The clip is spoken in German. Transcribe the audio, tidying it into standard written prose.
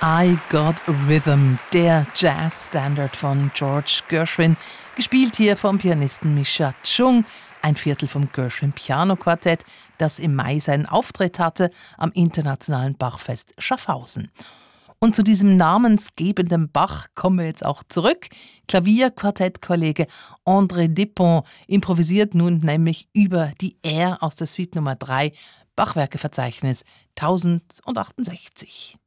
I Got Rhythm, der Jazz-Standard von George Gershwin, gespielt hier vom Pianisten Misha Chung, ein Viertel vom Gershwin Piano Quartett, das im Mai seinen Auftritt hatte am Internationalen Bachfest Schaffhausen. Und zu diesem namensgebenden Bach kommen wir jetzt auch zurück. Klavierquartettkollege André Despont improvisiert nun nämlich über die Air aus der Suite Nummer 3, Bachwerkeverzeichnis 1068.